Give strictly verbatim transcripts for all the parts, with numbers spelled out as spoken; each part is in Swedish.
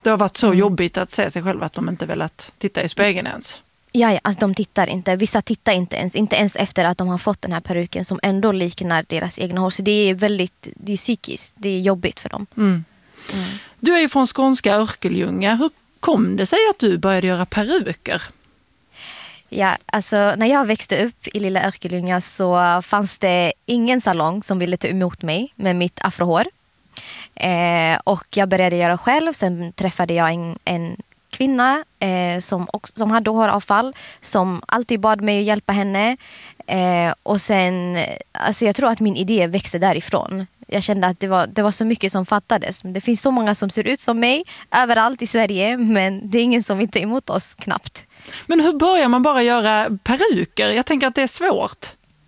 Det har varit så Mm. jobbigt att se sig själv att de inte velat titta i spegeln ens. Ja, ja, alltså de tittar inte. Vissa tittar inte ens. Inte ens efter att de har fått den här peruken som ändå liknar deras egna hår. Så det är väldigt, det är psykiskt. Det är jobbigt för dem. Mm. Mm. Du är ju från skånska Örkelljunga. Hur kom det sig att du började göra peruker? Ja, alltså när jag växte upp i lilla Örkelljunga så fanns det ingen salong som ville ta emot mig med mitt afrohår. Eh, och jag började göra själv. Sen träffade jag en, en kvinna eh, som, också, som hade håravfall. Som alltid bad mig att hjälpa henne. Eh, och sen, alltså jag tror att min idé växte därifrån. Jag kände att det var, det var så mycket som fattades. Det finns så många som ser ut som mig överallt i Sverige. Men det är ingen som vill ta emot oss knappt. Men hur börjar man bara göra peruker? Jag tänker att det är svårt.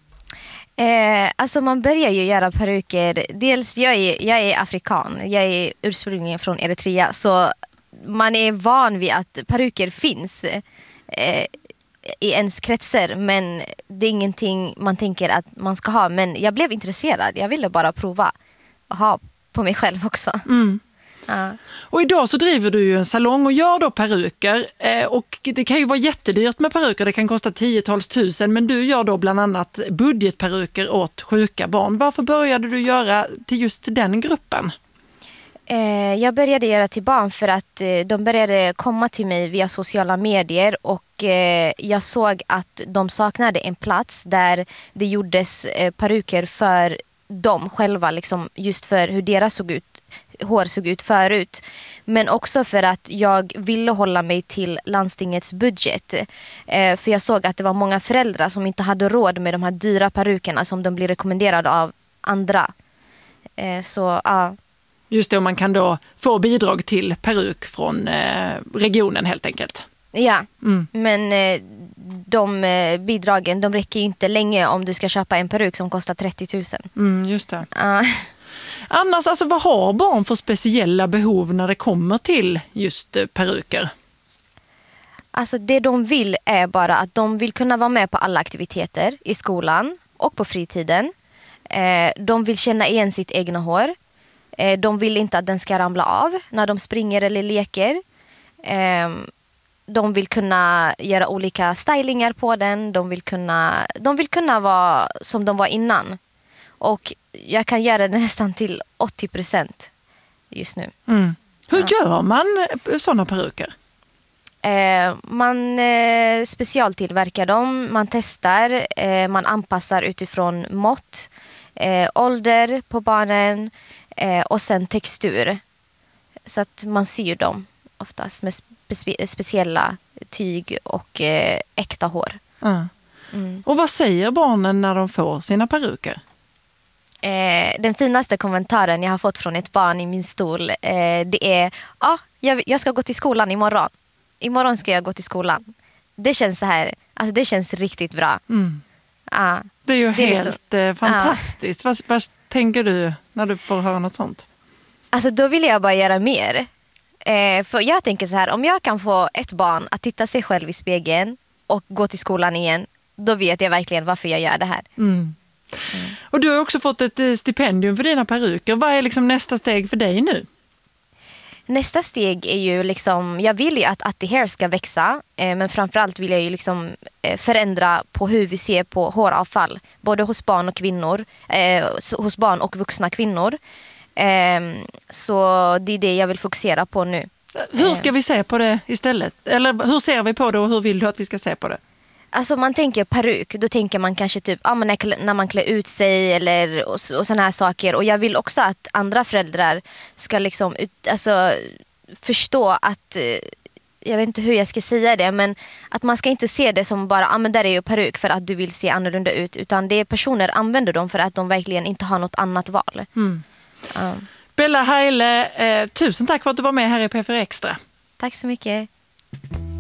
Eh, alltså man börjar ju göra peruker. Dels jag är, jag är afrikan. Jag är ursprungligen från Eritrea. Så man är van vid att peruker finns eh, i ens kretsar. Men det är ingenting man tänker att man ska ha. Men jag blev intresserad. Jag ville bara prova att ha på mig själv också. Mm. Ja. Och idag så driver du ju en salong och gör då peruker. Eh, och det kan ju vara jättedyrt med peruker. Det kan kosta tiotals tusen. Men du gör då bland annat budgetperuker åt sjuka barn. Varför började du göra till just den gruppen? Eh, jag började göra till barn för att eh, de började komma till mig via sociala medier. Och eh, jag såg att de saknade en plats där det gjordes eh, peruker för dem själva. Liksom, just för hur deras såg ut. hår såg ut förut. Men också för att jag ville hålla mig till landstingets budget. Eh, för jag såg att det var många föräldrar som inte hade råd med de här dyra perukerna som de blir rekommenderade av andra. Eh, så ja. Just det, och man kan då få bidrag till peruk från eh, regionen helt enkelt. Ja, Mm. men eh, de eh, bidragen de räcker ju inte länge om du ska köpa en peruk som kostar trettio tusen. Mm, just det. Ja. Annars, alltså, vad har barn för speciella behov när det kommer till just eh, peruker? Alltså det de vill är bara att de vill kunna vara med på alla aktiviteter i skolan och på fritiden. Eh, de vill känna igen sitt egna hår. Eh, de vill inte att den ska ramla av när de springer eller leker. Eh, de vill kunna göra olika stylingar på den. De vill kunna, de vill kunna vara som de var innan. Och jag kan göra det nästan till åttio procent just nu. Mm. Hur Ja. gör man sådana peruker? Eh, man eh, specialtillverkar dem, man testar, eh, man anpassar utifrån mått, eh, ålder på barnen eh, och sen textur. Så att man syr dem oftast med spe- speciella tyg och eh, äkta hår. Ja. Mm. Och vad säger barnen när de får sina peruker? Eh, den finaste kommentaren jag har fått från ett barn i min stol eh, det är ah, jag, jag ska gå till skolan imorgon. Imorgon ska jag gå till skolan. Det känns så här, alltså det känns riktigt bra. Mm. Ah. Det är ju Det är helt liksom- eh, fantastiskt. Vad, vad tänker du när du får höra något sånt? Alltså då vill jag bara göra mer. Eh, för jag tänker så här, om jag kan få ett barn att titta sig själv i spegeln och gå till skolan igen, då vet jag verkligen varför jag gör det här. Mm. Mm. Och du har också fått ett eh, stipendium för dina peruker. Vad är liksom nästa steg för dig nu? Nästa steg är ju liksom, jag vill ju att Atti Hair ska växa, eh, men framförallt vill jag ju liksom eh, förändra på hur vi ser på håravfall, både hos barn och kvinnor, eh, hos barn och vuxna kvinnor. Eh, så det är det jag vill fokusera på nu. Hur ska vi se på det istället? Eller hur ser vi på det och hur vill du att vi ska se på det? Alltså man tänker peruk, då tänker man kanske typ ah, men när, när man klär ut sig eller och, och såna här saker. Och jag vill också att andra föräldrar ska liksom ut, alltså, förstå att, jag vet inte hur jag ska säga det, men att man ska inte se det som bara ah, men där är ju peruk för att du vill se annorlunda ut, utan det är personer använder dem för att de verkligen inte har något annat val. Mm. Ja. Bella Heile, eh, tusen tack för att du var med här i P fyra Extra. Tack så mycket.